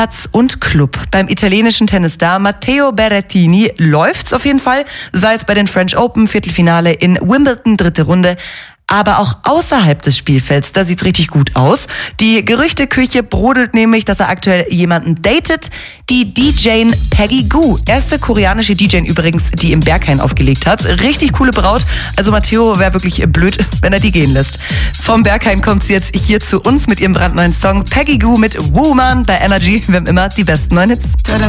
und Club. Beim italienischen Tennisstar Matteo Berrettini läuft's auf jeden Fall. Sei es bei den French Open, Viertelfinale in Wimbledon, 3. Runde. Aber auch außerhalb des Spielfelds, da sieht's richtig gut aus. Die Gerüchteküche brodelt nämlich, dass er aktuell jemanden datet. Die DJin Peggy Gou. Erste koreanische DJin übrigens, die im Berghain aufgelegt hat. Richtig coole Braut. Also Matteo wäre wirklich blöd, wenn er die gehen lässt. Vom Berghain kommt sie jetzt hier zu uns mit ihrem brandneuen Song Peggy Gou mit Woman bei Energy. Wir haben immer die besten neuen Hits.